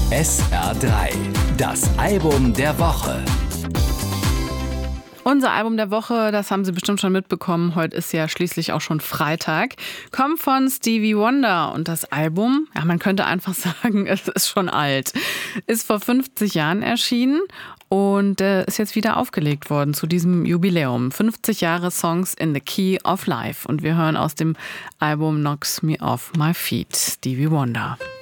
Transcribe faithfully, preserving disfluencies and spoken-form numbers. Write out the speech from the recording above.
S R drei, das Album der Woche. Unser Album der Woche, das haben Sie bestimmt schon mitbekommen, heute ist ja schließlich auch schon Freitag, kommt von Stevie Wonder und das Album, ja, man könnte einfach sagen, es ist schon alt, ist vor fünfzig Jahren erschienen und äh, ist jetzt wieder aufgelegt worden zu diesem Jubiläum. fünfzig Jahre Songs in the Key of Life und wir hören aus dem Album Knocks Me Off My Feet, Stevie Wonder.